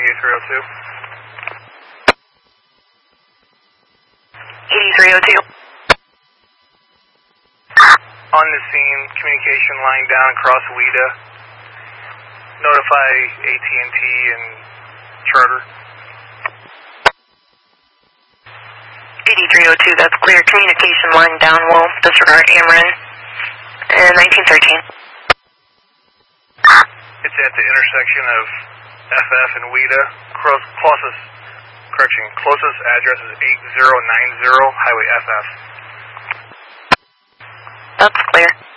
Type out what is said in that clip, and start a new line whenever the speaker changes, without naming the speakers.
8302.
8302. On the scene, communication line down across WIDA. Notify AT&T and Charter.
8302, that's clear. Communication line down, will disregard Ameren. And 1913.
It's at the intersection of FF and WIDA. Closest address is 8090 Highway FF.
That's clear.